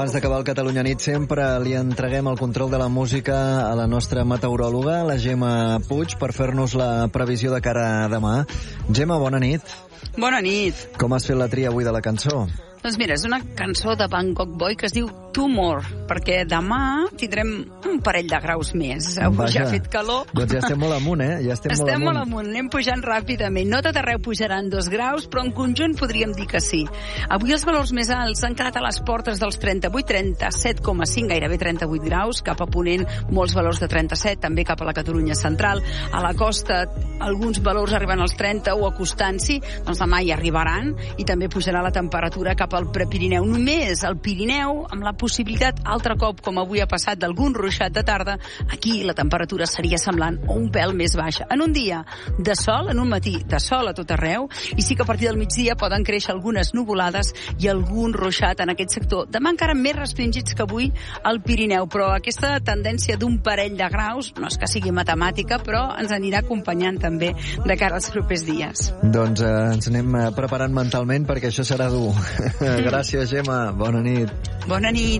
Abans d'acabar el Catalunya Nit sempre li entreguem el control de la música a la nostra meteoròloga, la Gemma Puig, per fer-nos la previsió de cara a demà. Gemma, bona nit. Bona nit. Com has fet la tria avui de la cançó? Doncs mira, és una cançó de Bangkok Boy que es diu Two More, perquè demà tindrem un parell de graus més. Avui ja ha fet calor. Doncs ja estem molt amunt, Ja estem molt amunt. Anem pujant ràpidament. No tot arreu pujaran 2 graus, però en conjunt podríem dir que sí. Avui els valors més alts han quedat a les portes dels 38, 37,5, gairebé 38 graus, cap a Ponent, molts valors de 37, també cap a la Catalunya central. A la costa, alguns valors arriben als 30 o acostant-s'hi, doncs demà hi arribaran, i també pujarà la temperatura cap al Prepirineu. Només el Pirineu, amb la possibilitat, altre cop, com avui ha passat, d'algun ruixat de tarda, aquí la temperatura seria semblant o un pèl més baixa. En un dia de sol, en un matí de sol a tot arreu, i sí que a partir del migdia poden créixer algunes nuvolades i algun ruixat en aquest sector. Demà encara més restringits que avui al Pirineu, però aquesta tendència d'un parell de graus, no és que sigui matemàtica, però ens anirà acompanyant també de cara als propers dies. Doncs ens anem preparant mentalment perquè això serà dur. Gràcies, Gemma. Bona nit. Bona nit.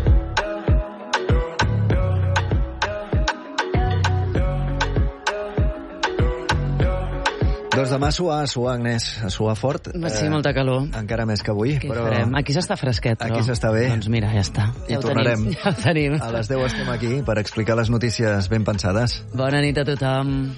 Doncs demà a suar, Agnès, a suar fort. Sí, molta calor. Encara més que avui. Què farem? Aquí s'està fresquet, però... Aquí s'està bé. Doncs mira, ja està. I tornarem. Ja ho tenim. A les 10 estem aquí per explicar les notícies ben pensades. Bona nit a tothom.